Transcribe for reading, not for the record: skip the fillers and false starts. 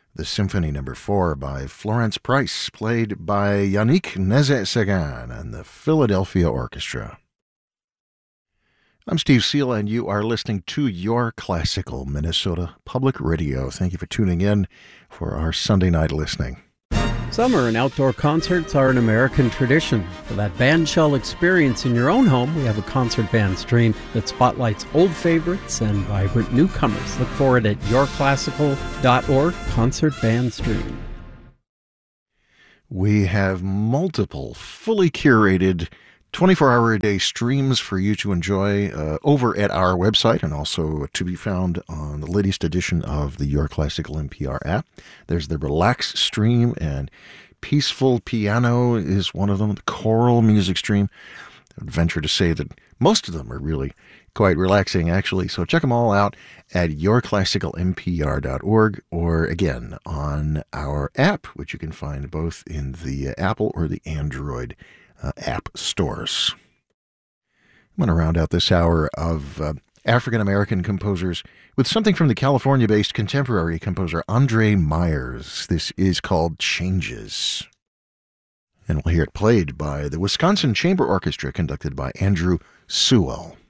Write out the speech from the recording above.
the Symphony No. 4 by Florence Price, played by Yannick Nézet-Séguin and the Philadelphia Orchestra. I'm Steve Seal, and you are listening to Your Classical Minnesota Public Radio. Thank you for tuning in for our Sunday night listening. Summer and outdoor concerts are an American tradition. For that bandshell experience in your own home, we have a concert band stream that spotlights old favorites and vibrant newcomers. Look for it at yourclassical.org, Concert Band Stream. We have multiple fully curated 24-hour-a-day streams for you to enjoy over at our website, and also to be found on the latest edition of the Your Classical NPR app. There's the Relax stream, and Peaceful Piano is one of them, the choral music stream. I would venture to say that most of them are really quite relaxing, actually. So check them all out at yourclassicalnpr.org, or again on our app, which you can find both in the Apple or the Android app stores. I'm going to round out this hour of African-American composers with something from the California-based contemporary composer Andre Myers. This is called Changes. And we'll hear it played by the Wisconsin Chamber Orchestra, conducted by Andrew Sewell.